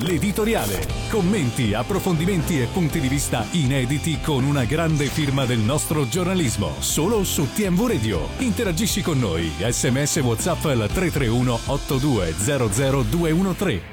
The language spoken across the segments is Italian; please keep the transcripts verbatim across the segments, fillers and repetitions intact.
l'editoriale. Commenti, approfondimenti e punti di vista inediti con una grande firma del nostro giornalismo. Solo su T M V Radio. Interagisci con noi. Sms WhatsApp al tre tre uno otto due zero zero due uno tre.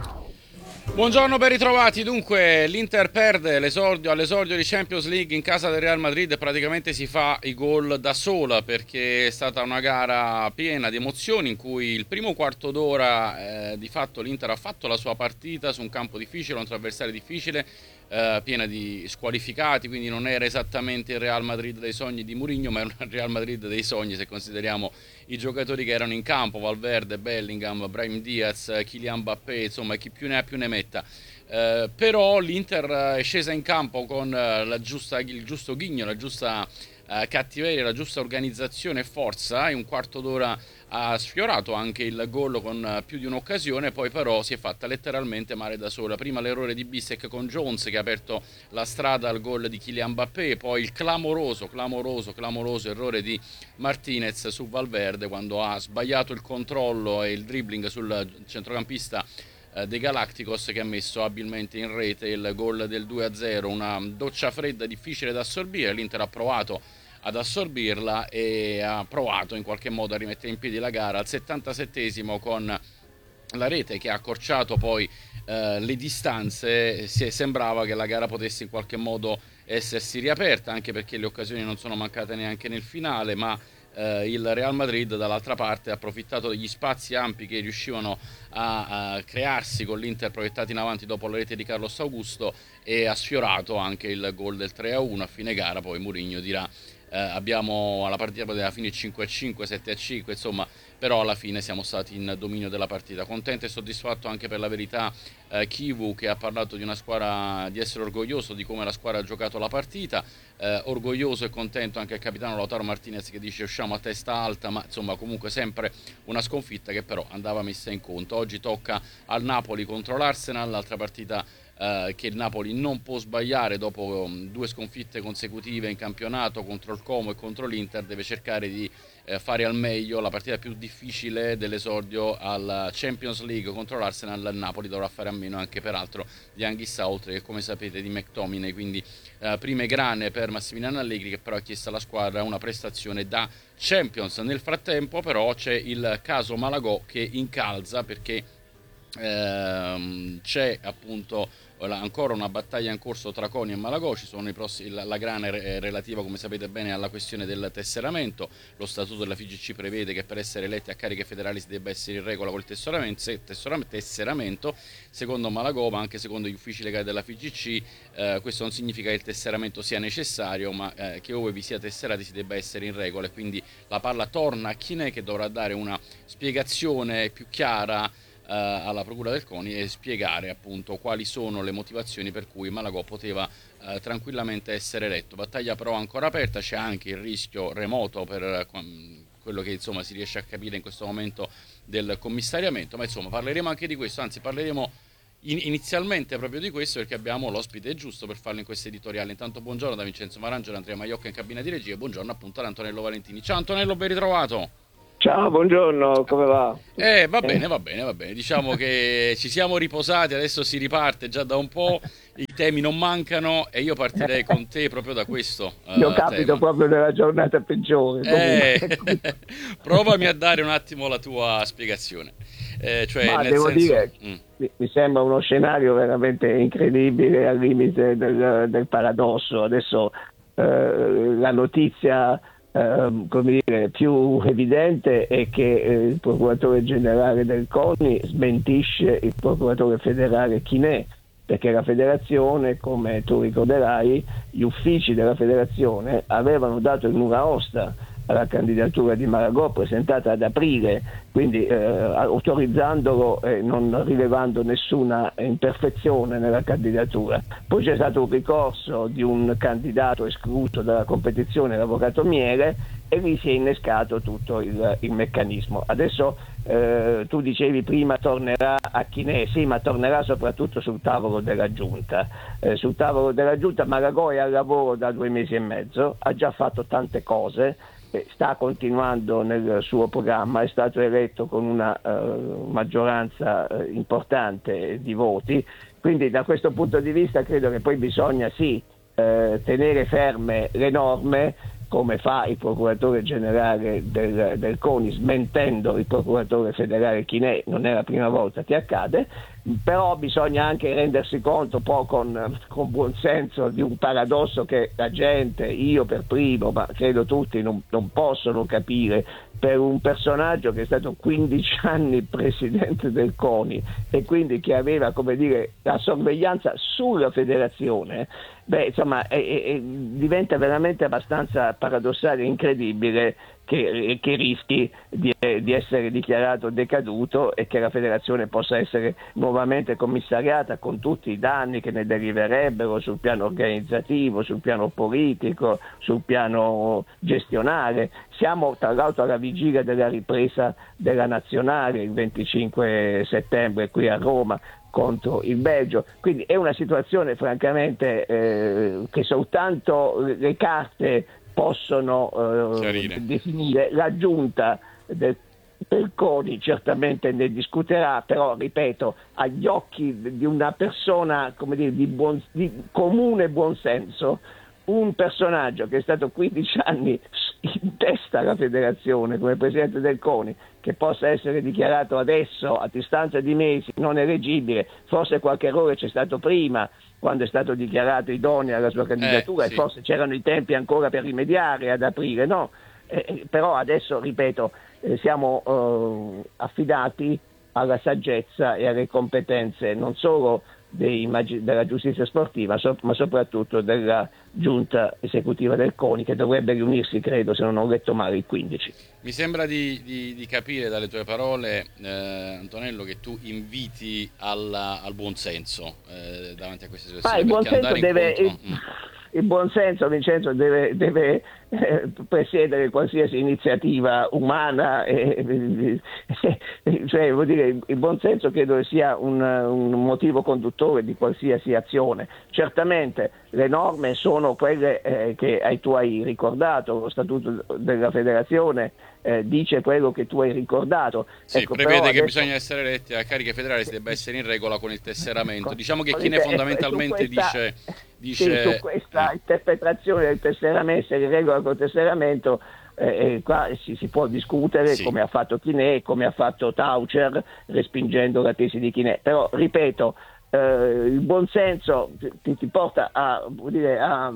Buongiorno, ben ritrovati. Dunque, l'Inter perde l'esordio, all'esordio di Champions League in casa del Real Madrid e praticamente si fa i gol da sola, perché è stata una gara piena di emozioni in cui il primo quarto d'ora eh, di fatto l'Inter ha fatto la sua partita su un campo difficile, un avversario difficile, eh, piena di squalificati, quindi non era esattamente il Real Madrid dei sogni di Mourinho, ma era il Real Madrid dei sogni se consideriamo i giocatori che erano in campo: Valverde, Bellingham, Brahim Diaz, Kylian Mbappé, insomma chi più ne ha più ne metta. Eh, però l'Inter è scesa in campo con la giusta, il giusto ghigno, la giusta eh, cattiveria, la giusta organizzazione e forza. In un quarto d'ora ha sfiorato anche il gol con più di un'occasione, poi però si è fatta letteralmente male da sola. Prima l'errore di Bissek con Jones che ha aperto la strada al gol di Kylian Mbappé, poi il clamoroso, clamoroso, clamoroso errore di Martinez su Valverde quando ha sbagliato il controllo e il dribbling sul centrocampista dei Galacticos, che ha messo abilmente in rete il gol del due a zero. Una doccia fredda difficile da assorbire. L'Inter ha provato ad assorbirla e ha provato in qualche modo a rimettere in piedi la gara al settantasettesimo con la rete che ha accorciato poi eh, le distanze. Si sembrava che la gara potesse in qualche modo essersi riaperta, anche perché le occasioni non sono mancate neanche nel finale, ma Uh, il Real Madrid dall'altra parte ha approfittato degli spazi ampi che riuscivano a, a crearsi con l'Inter proiettati in avanti dopo la rete di Carlos Augusto e ha sfiorato anche il gol del tre a uno. A fine gara poi Mourinho dirà uh, abbiamo la partita poteva finire cinque a cinque, sette a cinque, insomma, però alla fine siamo stati in dominio della partita. Contento e soddisfatto anche per la verità uh, Kivu, che ha parlato di una squadra, di essere orgoglioso di come la squadra ha giocato la partita. Uh, orgoglioso e contento anche il capitano Lautaro Martinez, che dice usciamo a testa alta, ma insomma comunque sempre una sconfitta che però andava messa in conto. Oggi tocca al Napoli contro l'Arsenal, l'altra partita uh, che il Napoli non può sbagliare dopo um, due sconfitte consecutive in campionato contro il Como e contro l'Inter. Deve cercare di uh, fare al meglio la partita più difficile dell'esordio al Champions League contro l'Arsenal. Il Napoli dovrà fare a meno anche peraltro di Anghissa, oltre che come sapete di McTominay, quindi uh, prime grane per Massimiliano Allegri, che però ha chiesto alla squadra una prestazione da Champions. Nel frattempo però c'è il caso Malagò che incalza, perché ehm, c'è appunto ancora una battaglia in corso tra CONI e Malagò. Ci sono i prossimi, la, la grana è relativa, come sapete bene, alla questione del tesseramento. Lo statuto della F I G C prevede che per essere eletti a cariche federali si debba essere in regola col tesseramento, tesseramento. Secondo Malagò, ma anche secondo gli uffici legali della F I G C, eh, questo non significa che il tesseramento sia necessario, ma eh, che ove vi sia tesserati si debba essere in regola, e quindi la palla torna a Chinè, che dovrà dare una spiegazione più chiara Uh, alla procura del CONI e spiegare appunto quali sono le motivazioni per cui Malagò poteva uh, tranquillamente essere eletto. Battaglia però ancora aperta, c'è anche il rischio remoto per uh, quello che insomma si riesce a capire in questo momento del commissariamento, ma insomma parleremo anche di questo, anzi parleremo in- inizialmente proprio di questo, perché abbiamo l'ospite giusto per farlo in questo editoriale. Intanto buongiorno da Vincenzo Marangio e Andrea Maiocca in cabina di regia, e buongiorno appunto ad Antonello Valentini. Ciao Antonello, ben ritrovato. Ciao, buongiorno, come va? Eh, va bene, va bene, va bene. Diciamo che ci siamo riposati, adesso si riparte già da un po', i temi non mancano e io partirei con te proprio da questo uh, Io capito tema. proprio nella giornata peggiore. Eh, provami a dare un attimo la tua spiegazione. Eh, cioè, Ma nel devo senso... dire, mm. mi, mi sembra uno scenario veramente incredibile, al limite del, del paradosso. Adesso eh, la notizia Uh, come dire, più evidente è che eh, il procuratore generale del CONI smentisce il procuratore federale Chinè, perché la federazione, come tu ricorderai, gli uffici della federazione avevano dato il nulla osta alla candidatura di Malagò presentata ad aprile, quindi eh, autorizzandolo e non rilevando nessuna imperfezione nella candidatura. Poi c'è stato un ricorso di un candidato escluso dalla competizione, l'avvocato Miele, e lì si è innescato tutto il, il meccanismo. Adesso eh, tu dicevi prima tornerà a Chinè, sì, ma tornerà soprattutto sul tavolo della giunta. Eh, sul tavolo della giunta Malagò è al lavoro da due mesi e mezzo, ha già fatto tante cose, eh, sta continuando nel suo programma, è stato eletto con una uh, maggioranza uh, importante di voti, quindi da questo punto di vista credo che poi bisogna sì uh, tenere ferme le norme, come fa il procuratore generale del, del CONI, smentendo il procuratore federale Chinè. Non è la prima volta che accade, però bisogna anche rendersi conto un po' con, con buon senso di un paradosso che la gente, io per primo, ma credo tutti, non, non possono capire. Per un personaggio che è stato quindici anni presidente del CONI e quindi che aveva, come dire, la sorveglianza sulla federazione, beh, insomma, è, è, diventa veramente abbastanza paradossale e incredibile che, che rischi di, di essere dichiarato decaduto e che la federazione possa essere nuovamente commissariata, con tutti i danni che ne deriverebbero sul piano organizzativo, sul piano politico, sul piano gestionale. Siamo tra l'altro alla vigilia della ripresa della nazionale il venticinque settembre qui a Roma contro il Belgio, quindi è una situazione francamente eh, che soltanto le carte possono eh, definire. La giunta del, del CONI certamente ne discuterà, però ripeto, agli occhi di una persona, come dire, di, buon, di comune buonsenso, un personaggio che è stato quindici anni in testa alla federazione come presidente del CONI, che possa essere dichiarato adesso a distanza di mesi non eleggibile, forse qualche errore c'è stato prima quando è stato dichiarato idoneo alla sua candidatura, eh, e sì. forse c'erano i tempi ancora per rimediare ad aprile, no? Eh, però adesso, ripeto, eh, siamo eh, affidati alla saggezza e alle competenze non solo dei, della giustizia sportiva, so, ma soprattutto della giunta esecutiva del CONI, che dovrebbe riunirsi, credo, se non ho letto male, il quindici. Mi sembra di, di, di capire dalle tue parole, eh, Antonello, che tu inviti alla, al buonsenso eh, davanti a queste situazioni. Ma il buonsenso deve... Incontro... Mm. Il buonsenso, Vincenzo, deve, deve eh, presiedere qualsiasi iniziativa umana, eh, eh, cioè vuol dire, il buonsenso credo sia un, un motivo conduttore di qualsiasi azione. Certamente le norme sono quelle eh, che hai, tu hai ricordato, lo statuto della federazione eh, dice quello che tu hai ricordato. Sì, ecco, prevede che adesso... bisogna essere eletti a cariche federali, si debba essere in regola con il tesseramento. Con, diciamo che con Chinè il, fondamentalmente questa... dice... dice Sì, su questa interpretazione del tesseramento, in regola col tesseramento, eh, qua si, si può discutere, sì, come ha fatto Chinè, come ha fatto Taucher, respingendo la tesi di Chinè. Però, ripeto, eh, il buonsenso ti, ti porta a, vuol dire, a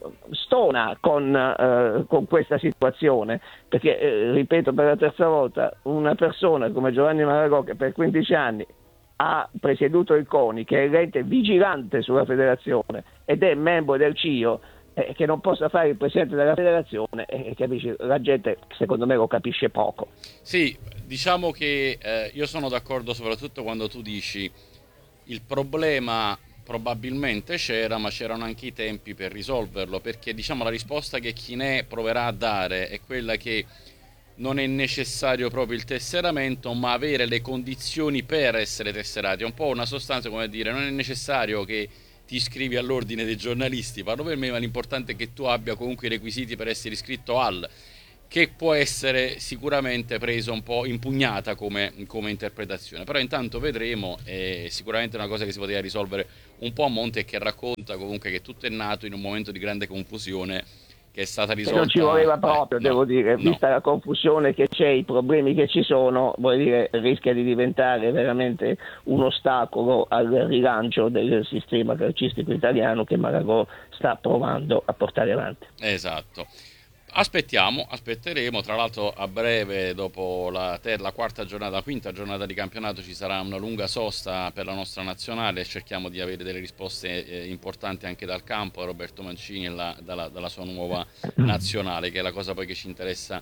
stona con, eh, con questa situazione, perché, eh, ripeto per la terza volta, una persona come Giovanni Maragò, che per quindici anni ha presieduto il CONI, che è l'ente vigilante sulla federazione ed è membro del C I O, eh, che non possa fare il presidente della federazione, eh, capisci, la gente secondo me lo capisce poco. Sì, diciamo che eh, io sono d'accordo soprattutto quando tu dici il problema probabilmente c'era, ma c'erano anche i tempi per risolverlo, perché diciamo la risposta che Chinè proverà a dare è quella che non è necessario proprio il tesseramento, ma avere le condizioni per essere tesserati. È un po' una sostanza, come dire, non è necessario che ti iscrivi all'ordine dei giornalisti, parlo per me, ma l'importante è che tu abbia comunque i requisiti per essere iscritto al, che può essere sicuramente preso un po' impugnata come, come interpretazione. Però intanto vedremo, è sicuramente una cosa che si poteva risolvere un po' a monte e che racconta comunque che tutto è nato in un momento di grande confusione, che è stata risolta. E non ci voleva proprio, eh, devo no, dire, vista no. la confusione che c'è, i problemi che ci sono, vuol dire, rischia di diventare veramente un ostacolo al rilancio del sistema calcistico italiano che Maragò sta provando a portare avanti. Esatto. Aspettiamo, aspetteremo, tra l'altro a breve, dopo la, ter- la quarta giornata, la quinta giornata di campionato, ci sarà una lunga sosta per la nostra nazionale, cerchiamo di avere delle risposte eh, importanti anche dal campo, da Roberto Mancini e la, dalla, dalla sua nuova nazionale, che è la cosa poi che ci interessa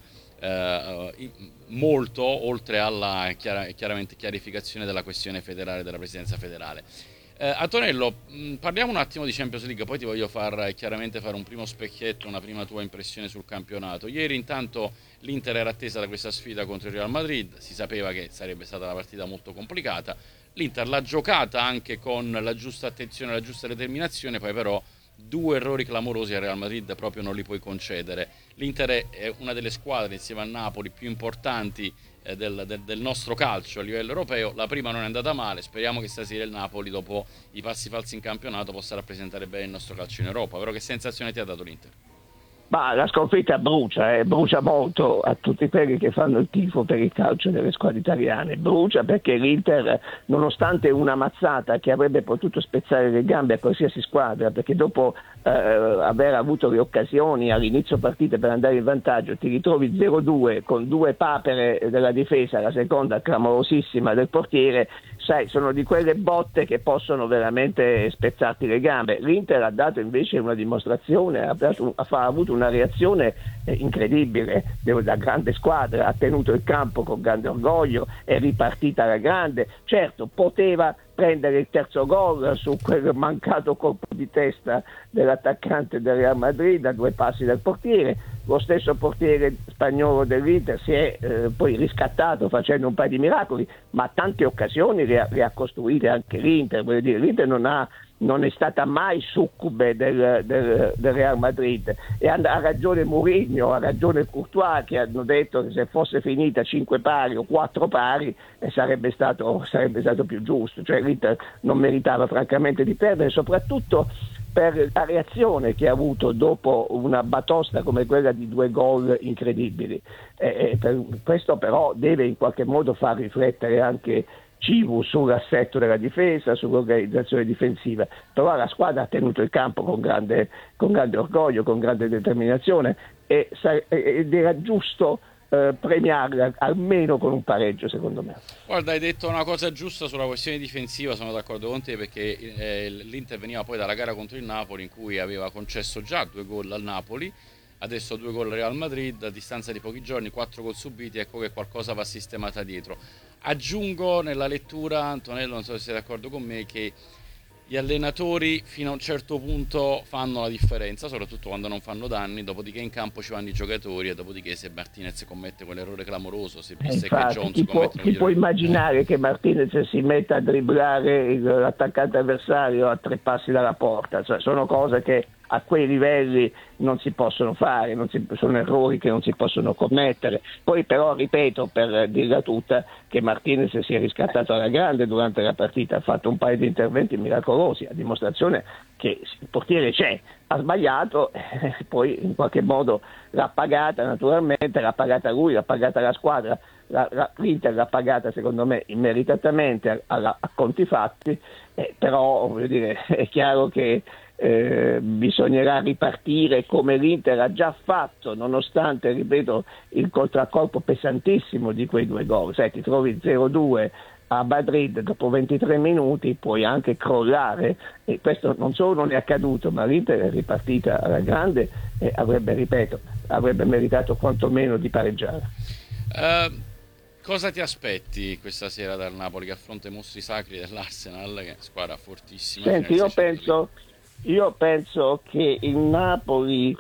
eh, molto, oltre alla chiara- chiaramente chiarificazione della questione federale, della presidenza federale. Eh, Antonello, mh, parliamo un attimo di Champions League, poi ti voglio far chiaramente fare un primo specchietto, una prima tua impressione sul campionato. Ieri intanto l'Inter era attesa da questa sfida contro il Real Madrid, si sapeva che sarebbe stata una partita molto complicata, l'Inter l'ha giocata anche con la giusta attenzione e la giusta determinazione, poi però due errori clamorosi al Real Madrid proprio non li puoi concedere. L'Inter è una delle squadre insieme al Napoli più importanti eh, del, del, del nostro calcio a livello europeo. La prima non è andata male, speriamo che stasera il Napoli, dopo i passi falsi in campionato, possa rappresentare bene il nostro calcio in Europa. Però che sensazione ti ha dato l'Inter? Ma la sconfitta brucia, eh, brucia molto a tutti quelli che fanno il tifo per il calcio delle squadre italiane. Brucia perché l'Inter, nonostante una mazzata che avrebbe potuto spezzare le gambe a qualsiasi squadra, perché dopo eh, aver avuto le occasioni all'inizio partita per andare in vantaggio, ti ritrovi zero due con due papere della difesa, la seconda clamorosissima del portiere, sai, sono di quelle botte che possono veramente spezzarti le gambe. L'Inter ha dato invece una dimostrazione, ha, dato, ha avuto una reazione eh, incredibile da grande squadra, ha tenuto il campo con grande orgoglio, è ripartita alla grande. Certo, poteva prendere il terzo gol su quel mancato colpo di testa dell'attaccante del Real Madrid a due passi dal portiere. Lo stesso portiere spagnolo dell'Inter si è eh, poi riscattato facendo un paio di miracoli, ma tante occasioni le ha, le ha costruite anche l'Inter. Voglio dire, l'Inter non ha non è stata mai succube del, del, del Real Madrid, e ha, ha ragione Mourinho, ha ragione Courtois, che hanno detto che se fosse finita cinque pari o quattro pari eh, sarebbe stato, sarebbe stato più giusto. Cioè l'Inter non meritava francamente di perdere, soprattutto per la reazione che ha avuto dopo una batosta come quella di due gol incredibili. Eh, per questo però deve in qualche modo far riflettere anche Civu sull'assetto della difesa, sull'organizzazione difensiva. Però la squadra ha tenuto il campo con grande, con grande orgoglio, con grande determinazione, e, ed era giusto eh, premiarla almeno con un pareggio, secondo me. Guarda, hai detto una cosa giusta sulla questione difensiva, sono d'accordo con te, perché eh, l'Inter veniva poi dalla gara contro il Napoli in cui aveva concesso già due gol al Napoli, adesso due gol al Real Madrid, a distanza di pochi giorni, quattro gol subiti, ecco che qualcosa va sistemata dietro. Aggiungo nella lettura, Antonello, non so se sei d'accordo con me, che gli allenatori fino a un certo punto fanno la differenza, soprattutto quando non fanno danni, dopodiché in campo ci vanno i giocatori, e dopodiché se Martinez commette quell'errore clamoroso, se Bissek e Jones chi può, commettono chi può immaginare che Martinez si metta a dribblare l'attaccante avversario a tre passi dalla porta? Cioè, sono cose che a quei livelli non si possono fare, non si, sono errori che non si possono commettere. Poi però ripeto, per dirla tutta, che Martinez si è riscattato alla grande durante la partita, ha fatto un paio di interventi miracolosi, a dimostrazione che il portiere c'è, ha sbagliato, eh, poi in qualche modo l'ha pagata, naturalmente l'ha pagata lui, l'ha pagata la squadra, la, la, l'Inter l'ha pagata secondo me immeritatamente a, a, a conti fatti, eh, però voglio dire, è chiaro che Eh, bisognerà ripartire come l'Inter ha già fatto, nonostante, ripeto, il contraccolpo pesantissimo di quei due gol. Se ti trovi zero due a Madrid dopo ventitré minuti puoi anche crollare, e questo non solo non è accaduto, ma l'Inter è ripartita alla grande e avrebbe, ripeto, avrebbe meritato quantomeno di pareggiare. Uh... Cosa ti aspetti questa sera dal Napoli, che affronta i mostri sacri dell'Arsenal, che è una squadra fortissima? Senti, io penso, io penso che il Napoli,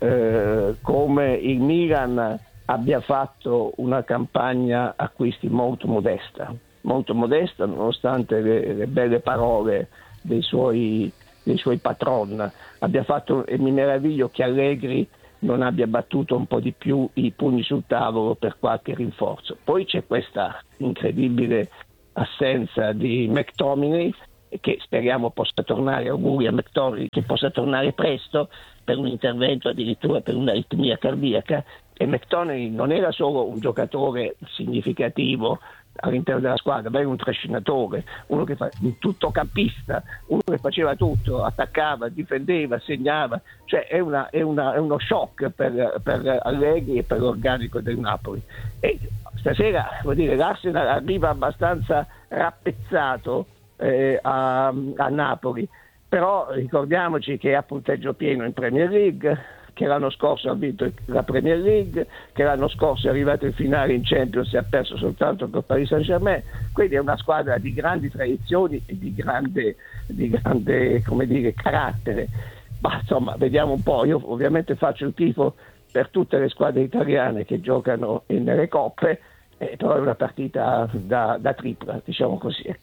eh, come il Milan, abbia fatto una campagna acquisti molto modesta, molto modesta nonostante le, le belle parole dei suoi, dei suoi patron. Abbia fatto, e mi meraviglio che Allegri non abbia battuto un po' di più i pugni sul tavolo per qualche rinforzo. Poi c'è questa incredibile assenza di McTominay, che speriamo possa tornare, auguri a McTominay che possa tornare presto per un intervento, addirittura per un'aritmia cardiaca. E McTominay non era solo un giocatore significativo all'interno della squadra, ma era un trascinatore, uno che fa un tuttocampista, uno che faceva tutto, attaccava, difendeva, segnava, cioè è, una, è, una, è uno shock per, per Allegri e per l'organico del Napoli. E stasera, vuol dire, l'Arsenal arriva abbastanza rappezzato eh, a, a Napoli, però ricordiamoci che ha punteggio pieno in Premier League, che l'anno scorso ha vinto la Premier League, che l'anno scorso è arrivato in finale in Champions e ha perso soltanto con Paris Saint-Germain, quindi è una squadra di grandi tradizioni e di grande, di grande come dire, carattere. Ma insomma, vediamo un po', io ovviamente faccio il tifo per tutte le squadre italiane che giocano nelle coppe, eh, però è una partita da, da tripla, diciamo così, ecco.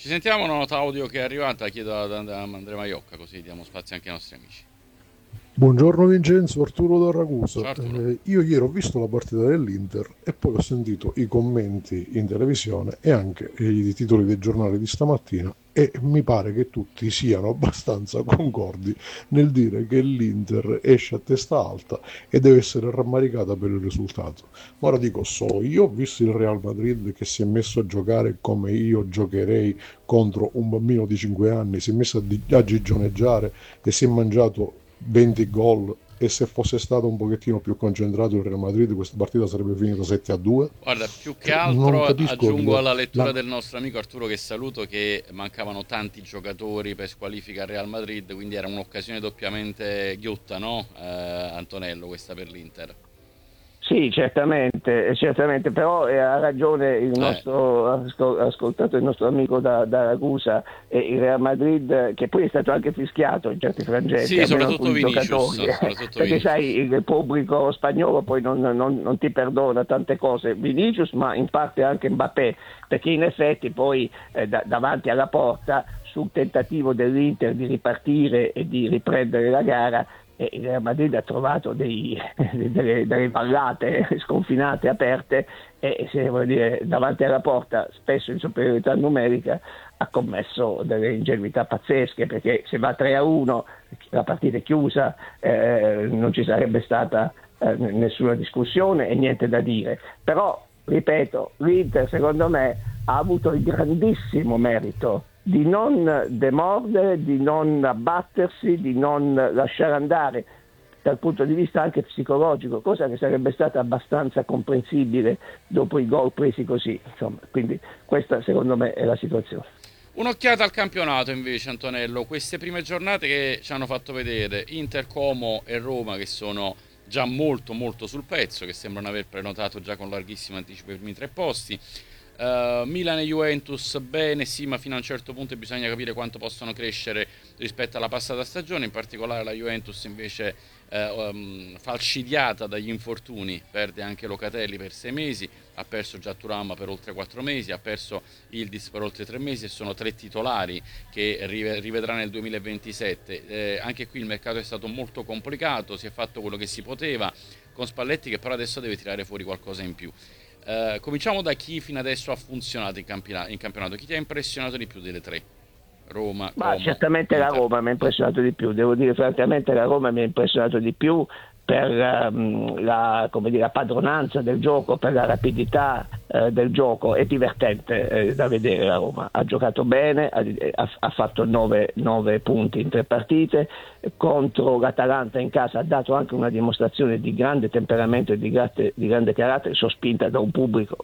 Ci sentiamo una nota audio che è arrivata, chiedo ad Andrea Maiocca, così diamo spazio anche ai nostri amici. Buongiorno Vincenzo, Arturo da Ragusa. Arturo. Eh, io ieri ho visto la partita dell'Inter e poi ho sentito i commenti in televisione e anche i titoli dei giornali di stamattina e mi pare che tutti siano abbastanza concordi nel dire che l'Inter esce a testa alta e deve essere rammaricata per il risultato. Ma ora dico solo, io ho visto il Real Madrid che si è messo a giocare come io giocherei contro un bambino di cinque anni, si è messo a, di- a gigioneggiare e si è mangiato venti gol, e se fosse stato un pochettino più concentrato il Real Madrid questa partita sarebbe finita sette a due. Guarda, più che altro Non capisco aggiungo la- alla lettura la- del nostro amico Arturo, che saluto, che mancavano tanti giocatori per squalifica al Real Madrid, quindi era un'occasione doppiamente ghiotta, no? Eh, Antonello, questa per l'Inter. Sì, certamente, certamente, però eh, ha ragione il nostro, ha ascol- ha ascoltato il nostro amico da, da Ragusa, e il Real Madrid, che poi è stato anche fischiato in certi frangenti, Sì, almeno soprattutto alcuni Vinicius, giocatori, eh, soprattutto perché Vinicius. sai, il pubblico spagnolo poi non, non- non ti perdona tante cose, Vinicius, ma in parte anche Mbappé, perché in effetti poi eh, da- davanti alla porta, sul tentativo dell'Inter di ripartire e di riprendere la gara, e il Real Madrid ha trovato dei, delle, delle vallate sconfinate aperte e se, vuol dire, davanti alla porta, spesso in superiorità numerica, ha commesso delle ingenuità pazzesche, perché se va tre a uno la partita è chiusa, eh, non ci sarebbe stata eh, nessuna discussione e niente da dire. Però, ripeto, l'Inter secondo me ha avuto il grandissimo merito di non demordere, di non abbattersi, di non lasciare andare dal punto di vista anche psicologico, cosa che sarebbe stata abbastanza comprensibile dopo i gol presi così. Insomma, quindi questa secondo me è la situazione. Un'occhiata al campionato invece, Antonello, queste prime giornate che ci hanno fatto vedere Inter, Como e Roma, che sono già molto molto sul pezzo, che sembrano aver prenotato già con larghissimo anticipo i primi tre posti. Uh, Milan e Juventus bene, sì, ma fino a un certo punto bisogna capire quanto possono crescere rispetto alla passata stagione. In particolare la Juventus invece uh, um, falcidiata dagli infortuni, perde anche Locatelli per sei mesi, ha perso già Thuram per oltre quattro mesi, ha perso Yildiz per oltre tre mesi, e sono tre titolari che rivedrà nel duemilaventisette. Eh, anche qui il mercato è stato molto complicato, si è fatto quello che si poteva con Spalletti, che però adesso deve tirare fuori qualcosa in più. Uh, cominciamo da chi fino adesso ha funzionato in campionato, in campionato. Chi ti ha impressionato di più delle tre? Roma, Ma Como, certamente Inter. la Roma mi ha impressionato di più, devo dire francamente la Roma mi ha impressionato di più per um, la, come dire, la padronanza del gioco, per la rapidità eh, del gioco. È divertente eh, da vedere la Roma, ha giocato bene, ha, ha fatto nove punti in tre partite, contro l'Atalanta in casa ha dato anche una dimostrazione di grande temperamento e di grande, di grande carattere, sospinta da un pubblico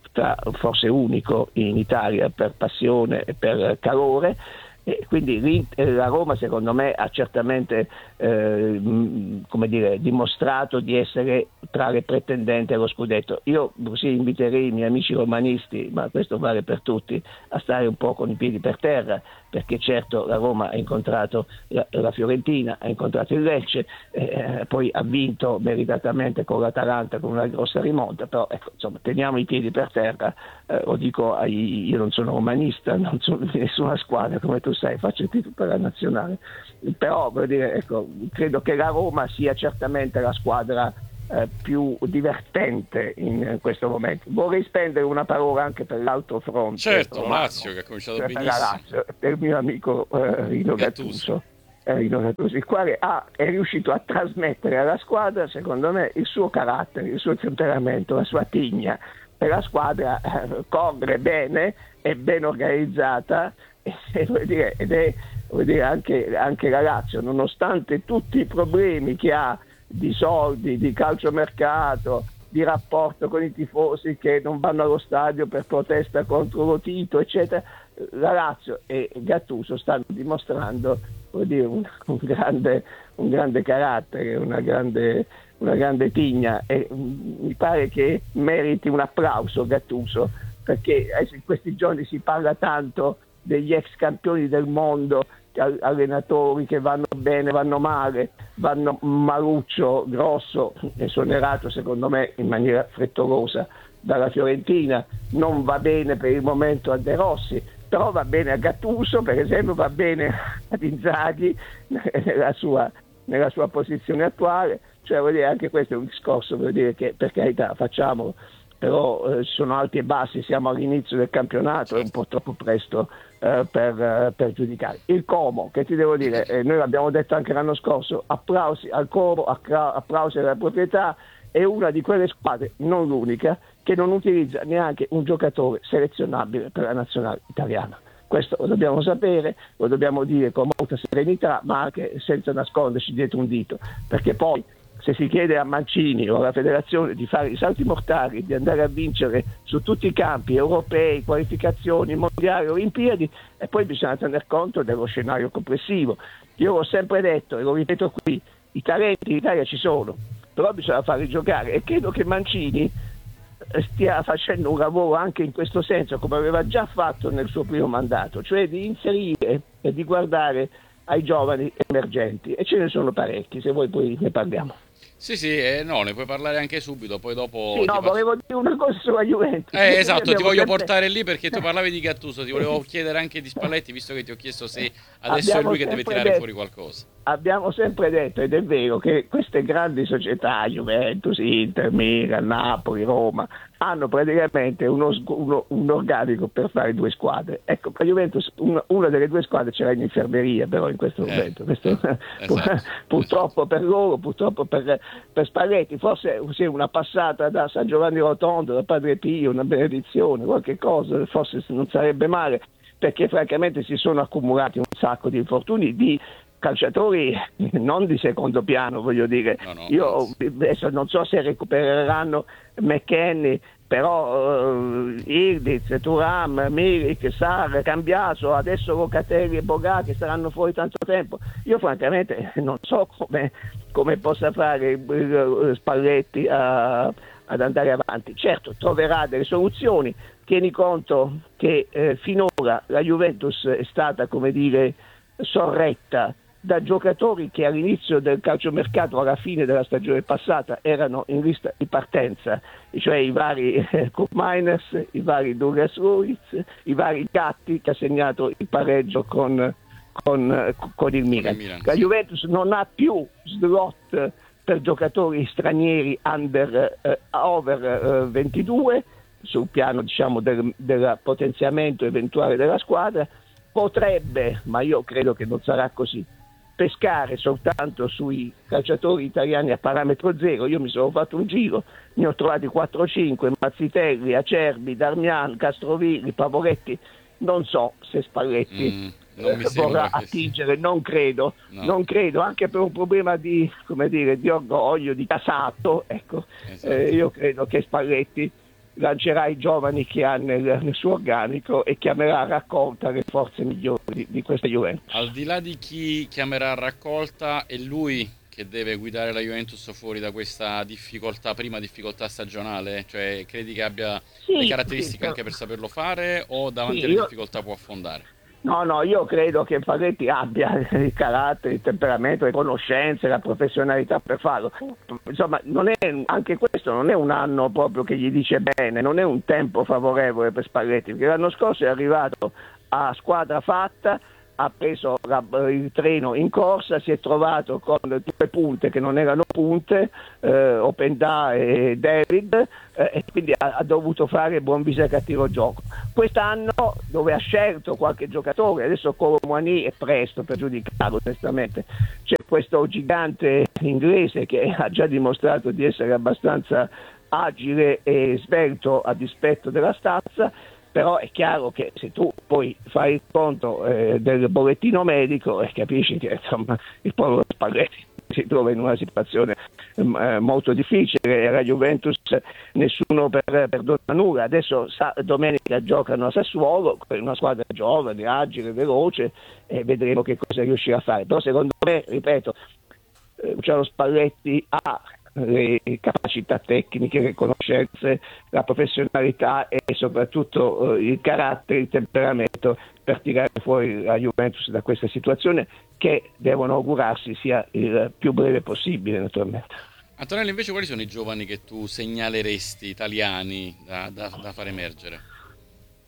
forse unico in Italia per passione e per calore. E quindi la Roma secondo me ha certamente eh, come dire, dimostrato di essere tra le pretendenti allo scudetto. Io così inviterei i miei amici romanisti, ma questo vale per tutti, a stare un po' con i piedi per terra, perché certo la Roma ha incontrato la, la Fiorentina, ha incontrato il Lecce, eh, poi ha vinto meritatamente con l'Atalanta con una grossa rimonta, però ecco, insomma, teniamo i piedi per terra. Eh, lo dico ai, io non sono romanista, non sono di nessuna squadra, come tu sai, faccio il tifo per la nazionale, però voglio dire, ecco, credo che la Roma sia certamente la squadra eh, più divertente in questo momento. Vorrei spendere una parola anche per l'altro fronte, certo, romano, Lazio, che ha cominciato per benissimo, la Lazio, per il mio amico eh, Rino Gattuso, eh, Rino Gattuso, il quale ha, è riuscito a trasmettere alla squadra, secondo me, il suo carattere, il suo temperamento, la sua tigna. Per la squadra eh, corre bene, è ben organizzata, e, e, vuol dire, ed è vuol dire anche, anche la Lazio, nonostante tutti i problemi che ha di soldi, di calciomercato, di rapporto con i tifosi che non vanno allo stadio per protesta contro lo Tito, eccetera, la Lazio e Gattuso stanno dimostrando, vuol dire, un, un, grande, un grande carattere, una grande, una grande tigna, e mi pare che meriti un applauso Gattuso, perché in questi giorni si parla tanto degli ex campioni del mondo, allenatori che vanno bene, vanno male, vanno Maruccio, Grosso, esonerato secondo me in maniera frettolosa dalla Fiorentina, non va bene per il momento a De Rossi, però va bene a Gattuso, per esempio, va bene ad Inzaghi nella sua, nella sua posizione attuale, cioè vuol dire, anche questo è un discorso, vuol dire che, per carità, facciamo, però eh, ci sono alti e bassi, siamo all'inizio del campionato, è un po' troppo presto eh, per, eh, per giudicare. Il Como, che ti devo dire, eh, noi l'abbiamo detto anche l'anno scorso, applausi al Como, applausi alla proprietà, è una di quelle squadre, non l'unica, che non utilizza neanche un giocatore selezionabile per la nazionale italiana. Questo lo dobbiamo sapere, lo dobbiamo dire con molta serenità, ma anche senza nasconderci dietro un dito, perché poi se si chiede a Mancini o alla federazione di fare i salti mortali, di andare a vincere su tutti i campi europei, qualificazioni, mondiali, olimpiadi, e poi bisogna tener conto dello scenario complessivo. Io l'ho sempre detto e lo ripeto qui, i talenti in Italia ci sono, però bisogna farli giocare, e credo che Mancini stia facendo un lavoro anche in questo senso, come aveva già fatto nel suo primo mandato, cioè di inserire e di guardare ai giovani emergenti, e ce ne sono parecchi, se vuoi poi ne parliamo. Sì, sì, eh, no, ne puoi parlare anche subito, poi dopo... Sì, no, faccio... volevo dire una cosa sulla Juventus. Eh, esatto, ti voglio sempre... portare lì perché tu parlavi di Gattuso, ti volevo chiedere anche di Spalletti, visto che ti ho chiesto se adesso abbiamo è lui che deve tirare detto, fuori qualcosa. Abbiamo sempre detto, ed è vero, che queste grandi società, Juventus, Inter, Milan, Napoli, Roma, hanno praticamente uno, uno, un organico per fare due squadre. Ecco, la Juventus, una, una delle due squadre ce l'ha in infermeria, però in questo eh, momento. Questo, eh, esatto, purtroppo esatto. per loro, purtroppo per, per Spalletti, forse sì, una passata da San Giovanni Rotondo, da Padre Pio, una benedizione, qualche cosa, forse non sarebbe male, perché francamente si sono accumulati un sacco di infortuni di calciatori non di secondo piano, voglio dire. No, no, io adesso non so se recupereranno McKennie, però uh, Ildiz, Thuram, Milik, Sarr, Cambiaso, adesso Locatelli e Bogà che saranno fuori tanto tempo. Io francamente non so come, come possa fare uh, Spalletti a, ad andare avanti. Certo, troverà delle soluzioni. Tieni conto che eh, finora la Juventus è stata, come dire, sorretta da giocatori che all'inizio del calciomercato, alla fine della stagione passata, erano in lista di partenza, cioè i vari eh, Kurt Miners, i vari Douglas Luiz, i vari Gatti, che ha segnato il pareggio con, con, con il Milan. Con il Milan, la sì. Juventus non ha più slot per giocatori stranieri under eh, over eh, ventidue, sul piano, diciamo, del, del potenziamento eventuale della squadra. Potrebbe, ma io credo che non sarà così, pescare soltanto sui calciatori italiani a parametro zero. Io mi sono fatto un giro, ne ho trovati quattro o cinque, Mazzitelli, Acerbi, Darmian, Castrovilli, Pavoletti. Non so se Spalletti mm, eh, vorrà attingere, sì. non credo, no. non credo, anche per un problema di, come dire, di orgoglio, di casato, ecco. Esatto. Eh, io credo che Spalletti lancerà i giovani che ha nel, nel suo organico e chiamerà a raccolta le forze migliori di, di questa Juventus. Al di là di chi chiamerà a raccolta, è lui che deve guidare la Juventus fuori da questa difficoltà, prima difficoltà stagionale? Cioè, credi che abbia sì, le caratteristiche sì, anche per saperlo fare, o davanti sì, alle io... difficoltà può affondare? No, no, io credo che Spalletti abbia il carattere, il temperamento, le conoscenze, la professionalità per farlo. Insomma, non è, anche questo non è un anno proprio che gli dice bene, non è un tempo favorevole per Spalletti, perché l'anno scorso è arrivato a squadra fatta, ha preso la, il treno in corsa, si è trovato con due punte che non erano punte, eh, Openda e David, eh, e quindi ha, ha dovuto fare buon viso e cattivo gioco. Quest'anno, dove ha scelto qualche giocatore, adesso Colomboigny è presto per giudicarlo onestamente, c'è questo gigante inglese che ha già dimostrato di essere abbastanza agile e svelto a dispetto della stazza. Però è chiaro che se tu poi fai il conto eh, del bollettino medico e eh, capisci che insomma il povero Spalletti si trova in una situazione eh, molto difficile, e la Juventus nessuno per, perdona nulla. Adesso sa, domenica giocano a Sassuolo, una squadra giovane, agile, veloce, e vedremo che cosa riuscirà a fare. Però secondo me, ripeto, eh, Luciano Spalletti ha le capacità tecniche, le conoscenze, la professionalità e soprattutto eh, il carattere, il temperamento per tirare fuori la Juventus da questa situazione, che devono augurarsi sia il più breve possibile, naturalmente. Antonello, invece, quali sono i giovani che tu segnaleresti, italiani, da, da, da far emergere?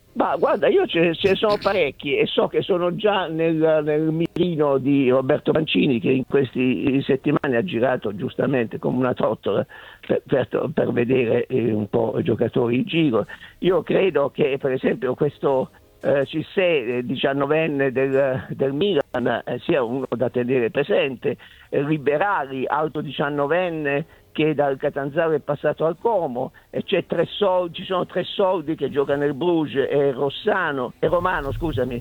Ma guarda, io ce, ce ne sono parecchi e so che sono già nel, nel mirino di Roberto Mancini, che in queste settimane ha girato giustamente come una trottola per, per, per vedere eh, un po' i giocatori in giro. Io credo che per esempio questo eh, Cissé, diciannovenne del, del Milan, eh, sia uno da tenere presente. eh, Liberali, alto diciannovenne, che dal Catanzaro è passato al Como, e c'è tre soldi, ci sono tre soldi che gioca nel Bruges, e Rossano, e Romano, scusami,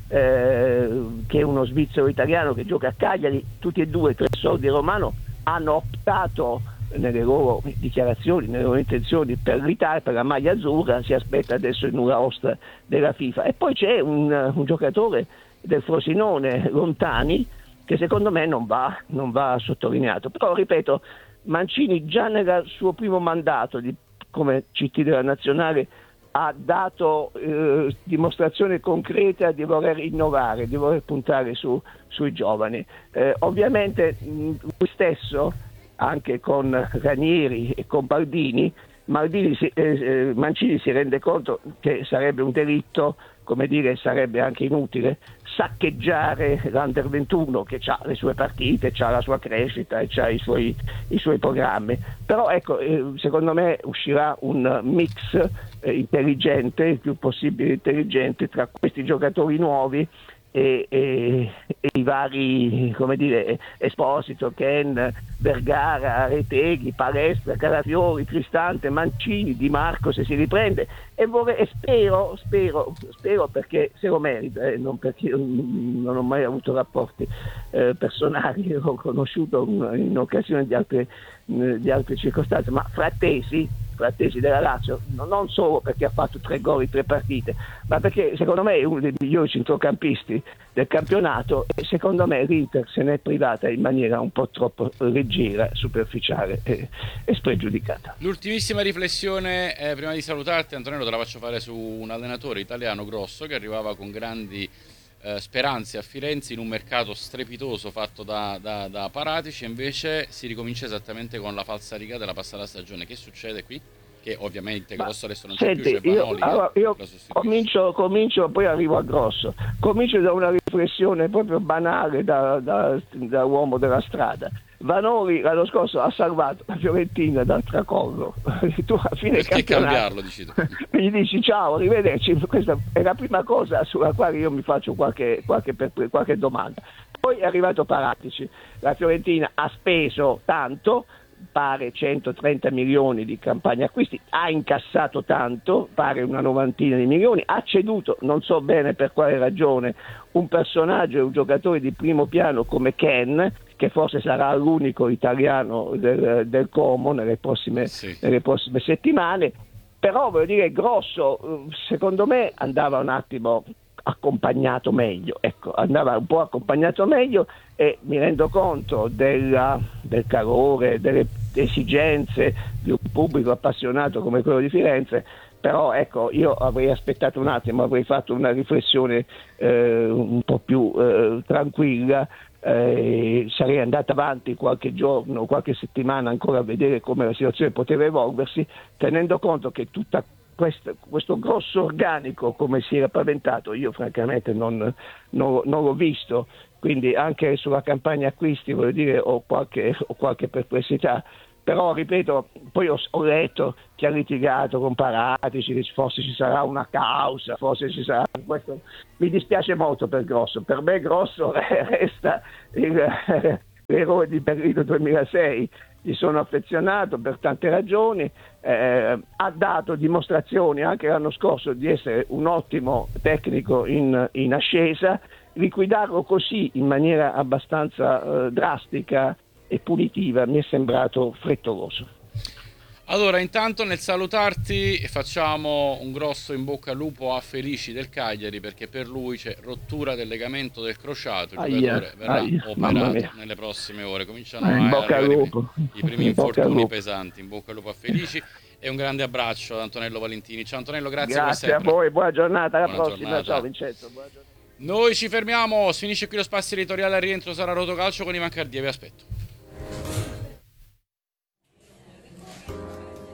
eh, che è uno svizzero italiano che gioca a Cagliari. Tutti e due, tre soldi e Romano, hanno optato nelle loro dichiarazioni, nelle loro intenzioni per l'Italia, per la maglia azzurra. Si aspetta adesso il nulla osta della FIFA. E poi c'è un, un giocatore del Frosinone, Lontani, che secondo me non va, non va sottolineato. Però ripeto, Mancini già nel suo primo mandato di, come C T della Nazionale, ha dato eh, dimostrazione concreta di voler innovare, di voler puntare su, sui giovani. Eh, ovviamente mh, lui stesso, anche con Ranieri e con Baldini, Maldini si, eh, Mancini si rende conto che sarebbe un delitto, come dire, sarebbe anche inutile saccheggiare l'Under ventuno, che ha le sue partite, ha la sua crescita e ha i suoi, i suoi programmi. Però ecco, eh, secondo me uscirà un mix eh, intelligente, il più possibile intelligente, tra questi giocatori nuovi E, e, e i vari, come dire, Esposito, Ken, Vergara, Reteghi, Palestra, Calafiori, Cristante, Mancini, Di Marco se si riprende, e, vorrei, e spero, spero, spero perché se lo merita, eh, non perché io non ho mai avuto rapporti eh, personali, l'ho conosciuto in, in occasione di altre, di altre circostanze, ma Frattesi Frattesi della Lazio, non solo perché ha fatto tre gol in tre partite, ma perché secondo me è uno dei migliori centrocampisti del campionato, e secondo me l'Inter se ne è privata in maniera un po' troppo leggera, superficiale e, e spregiudicata. L'ultimissima riflessione, eh, prima di salutarti Antonello, te la faccio fare su un allenatore italiano grosso che arrivava con grandi eh, speranze a Firenze in un mercato strepitoso fatto da, da, da Paratici, e invece si ricomincia esattamente con la falsariga della passata stagione. Che succede qui? Che ovviamente Grosso adesso non c'è senti, più, c'è Vanoli. Io, allora, io comincio, comincio, comincio, poi arrivo a Grosso. Comincio da una riflessione proprio banale da, da, da uomo della strada. Vanoli l'anno scorso ha salvato la Fiorentina dal tracollo. Tu a fine perché campionato cambiarlo, dici tu? gli dici ciao, arrivederci. Questa è la prima cosa sulla quale io mi faccio qualche, qualche, qualche domanda. Poi è arrivato Paratici. La Fiorentina ha speso tanto, pare centotrenta milioni di campagna acquisti, ha incassato tanto, pare una novantina di milioni, ha ceduto, non so bene per quale ragione, un personaggio e un giocatore di primo piano come Ken, che forse sarà l'unico italiano del, del Como nelle prossime, sì. nelle prossime settimane. Però voglio dire, Grosso secondo me andava un attimo accompagnato meglio, ecco, andava un po' accompagnato meglio, e mi rendo conto della, del calore, delle esigenze di un pubblico appassionato come quello di Firenze, però ecco, io avrei aspettato un attimo, avrei fatto una riflessione eh, un po' più eh, tranquilla, eh, sarei andata avanti qualche giorno, qualche settimana ancora a vedere come la situazione poteva evolversi, tenendo conto che tutta Questo, questo grosso organico come si era paventato io francamente non, non, non l'ho visto, quindi anche sulla campagna acquisti voglio dire ho qualche, ho qualche perplessità, però ripeto, poi ho, ho letto che ha litigato con Paratici, che forse ci sarà una causa, forse ci sarà questo. Mi dispiace molto per Grosso, per me Grosso resta il, l'eroe di Berlino duemilasei. Gli sono affezionato per tante ragioni, eh, ha dato dimostrazioni anche l'anno scorso di essere un ottimo tecnico in, in ascesa. Liquidarlo così in maniera abbastanza eh, drastica e punitiva mi è sembrato frettoloso. Allora, intanto nel salutarti facciamo un grosso in bocca al lupo a Felici del Cagliari, perché per lui c'è rottura del legamento del crociato, il aia, giocatore verrà aia, operato nelle prossime ore, cominciano eh, in a bocca al lupo. i primi infortuni pesanti. In bocca al lupo a Felici e un grande abbraccio ad Antonello Valentini. Ciao Antonello, grazie, grazie per a voi, buona giornata, alla buona prossima, giornata. Ciao Vincenzo, buona giornata. Noi ci fermiamo, finisce qui lo spazio editoriale, al rientro sarà Rotocalcio con Ivan Cardia, vi aspetto.